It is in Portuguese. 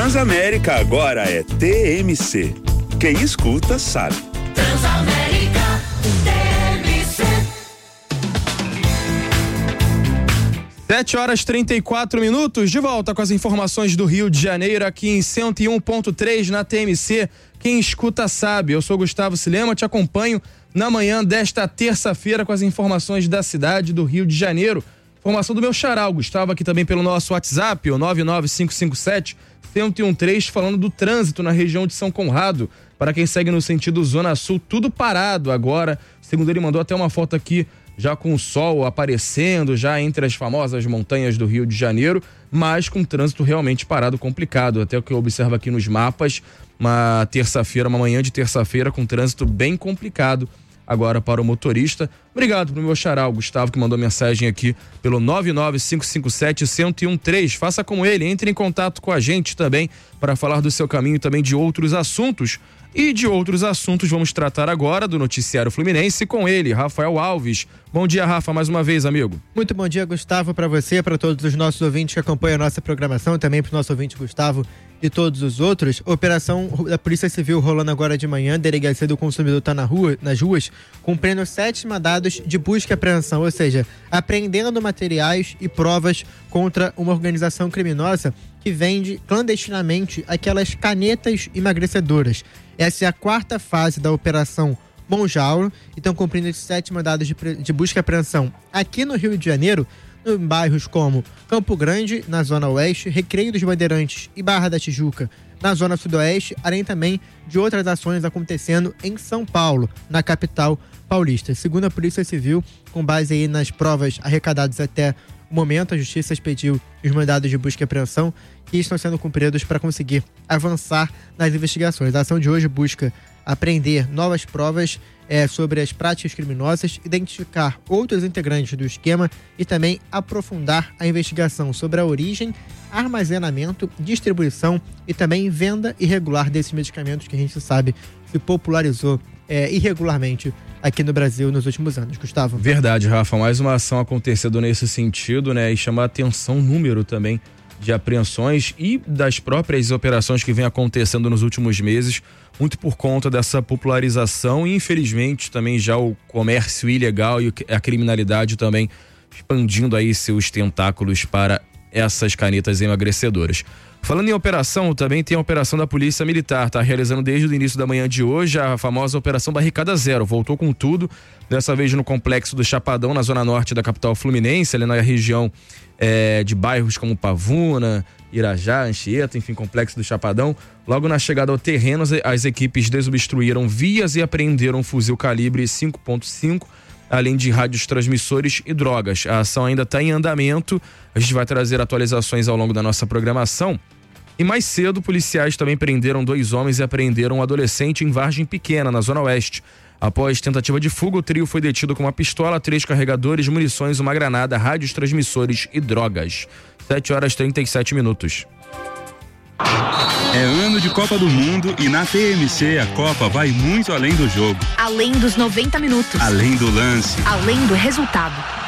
Transamérica agora é TMC. Quem escuta sabe. Transamérica TMC. 7h34, de volta com as informações do Rio de Janeiro, aqui em 101.3 na TMC. Quem escuta sabe. Eu sou Gustavo Silema, te acompanho na manhã desta terça-feira com as informações da cidade do Rio de Janeiro. Informação do meu xará, o Gustavo, aqui também pelo nosso WhatsApp, o 99557-1013, falando do trânsito na região de São Conrado. Para quem segue no sentido Zona Sul, tudo parado agora. Segundo ele, mandou até uma foto aqui, já com o sol aparecendo, já entre as famosas montanhas do Rio de Janeiro, mas com trânsito realmente parado, complicado. Até o que eu observo aqui nos mapas, uma manhã de terça-feira com trânsito bem complicado agora para o motorista. Obrigado pro meu xará, o Gustavo, que mandou mensagem aqui pelo 99557-1013. Faça como ele, entre em contato com a gente também para falar do seu caminho e também de outros assuntos. E de outros assuntos vamos tratar agora do Noticiário Fluminense com ele, Rafael Alves. Bom dia, Rafa, mais uma vez, amigo. Muito bom dia, Gustavo, para você, para todos os nossos ouvintes que acompanham a nossa programação, também para o nosso ouvinte Gustavo e todos os outros. Operação da Polícia Civil rolando agora de manhã, Delegacia do Consumidor está nas ruas, cumprindo 7 mandados de busca e apreensão, ou seja, apreendendo materiais e provas contra uma organização criminosa que vende clandestinamente aquelas canetas emagrecedoras. Essa é a 4ª fase da Operação Monjauro e estão cumprindo esses 7 mandados de busca e apreensão aqui no Rio de Janeiro, em bairros como Campo Grande, na Zona Oeste, Recreio dos Bandeirantes e Barra da Tijuca, na Zona Sudoeste, além também de outras ações acontecendo em São Paulo, na capital paulista. Segundo a Polícia Civil, com base aí nas provas arrecadadas até o momento, a Justiça expediu os mandados de busca e apreensão que estão sendo cumpridos para conseguir avançar nas investigações. A ação de hoje busca apreender novas provas sobre as práticas criminosas, identificar outros integrantes do esquema e também aprofundar a investigação sobre a origem, armazenamento, distribuição e também venda irregular desses medicamentos que a gente sabe se popularizou irregularmente aqui no Brasil nos últimos anos. Gustavo. Verdade, Rafa, mais uma ação acontecendo nesse sentido, né? E chamar a atenção o número também de apreensões e das próprias operações que vem acontecendo nos últimos meses, muito por conta dessa popularização e infelizmente também já o comércio ilegal e a criminalidade também expandindo aí seus tentáculos para essas canetas emagrecedoras. Falando em operação, também tem a operação da Polícia Militar, tá realizando desde o início da manhã de hoje a famosa Operação Barricada Zero, voltou com tudo, dessa vez no Complexo do Chapadão, na zona norte da capital fluminense, ali na região de bairros como Pavuna, Irajá, Anchieta, enfim, Complexo do Chapadão. Logo na chegada ao terreno, as equipes desobstruíram vias e apreenderam um fuzil calibre 5.5, além de rádios transmissores e drogas. A ação ainda está em andamento, a gente vai trazer atualizações ao longo da nossa programação. E mais cedo, policiais também prenderam 2 homens e apreenderam um adolescente em Vargem Pequena, na Zona Oeste. Após tentativa de fuga, o trio foi detido com uma pistola, 3 carregadores, munições, uma granada, rádios transmissores e drogas. 7h37. É ano de Copa do Mundo e na TMC a Copa vai muito além do jogo. Além dos 90 minutos. Além do lance. Além do resultado.